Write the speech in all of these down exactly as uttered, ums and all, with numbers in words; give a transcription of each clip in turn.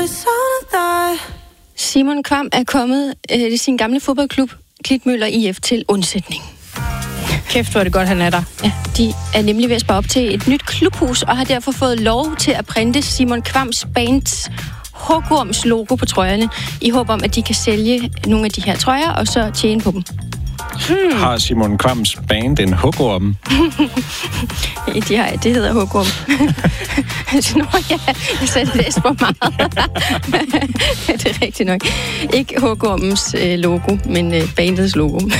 Simon Kvam er kommet øh, i sin gamle fodboldklub, Klitmøller I F, til undsætning. Kæft, hvor er det godt, han er der. Ja, de er nemlig ved at spare op til et nyt klubhus, og har derfor fået lov til at printe Simon Kvams bands Hugorms logo på trøjerne, i håb om, at de kan sælge nogle af de her trøjer, og så tjene på dem. Hmm. Har Simon Kvams band en hugorm? De har, det hedder hugorm. Nå ja, jeg sagde det for meget. Det er rigtigt nok. Ikke hugormens øh, logo, men øh, bandets logo. Jeg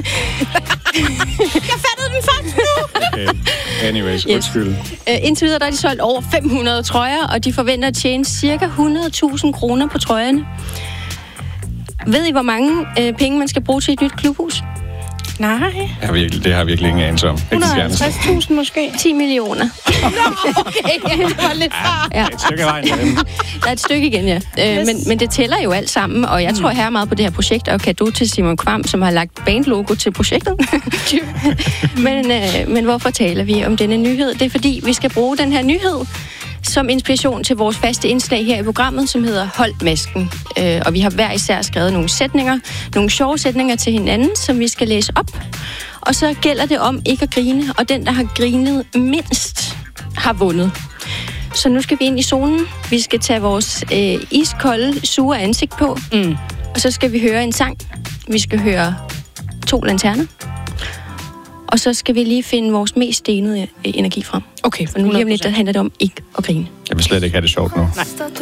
fattede den først nu! Okay. Anyways, yes. Undskyld. Uh, indtil videre der er de solgt over fem hundrede trøjer, og de forventer at tjene cirka hundrede tusind kroner på trøjerne. Ved I, hvor mange uh, penge man skal bruge til et nyt klubhus? Nej. Jeg har virkelig, det har jeg virkelig ingen anelse om. et hundrede og halvtreds tusind måske. ti millioner. Nå, okay. Det var lidt far. Ja. Et stykke vejen igen. Der er et stykke igen, ja. Uh, Yes. men, men det tæller jo alt sammen, og jeg tror her meget på det her projekt, og cadeau til Simon Kvam, som har lagt bandlogo til projektet. men, uh, men hvorfor taler vi om denne nyhed? Det er fordi, vi skal bruge den her nyhed som inspiration til vores faste indslag her i programmet, som hedder Hold Masken. Øh, og vi har hver især skrevet nogle sætninger, nogle sjove sætninger til hinanden, som vi skal læse op. Og så gælder det om ikke at grine, og den, der har grinet mindst, har vundet. Så nu skal vi ind i zonen. Vi skal tage vores øh, iskolde, sure ansigt på, Mm. og så skal vi høre en sang. Vi skal høre to lanterner. Og så skal vi lige finde vores mest stenede øh, energi frem. Okay, For nu lige om lidt, der handler det om ikke at grine. Jeg vil slet ikke have det sjovt nu. Nej.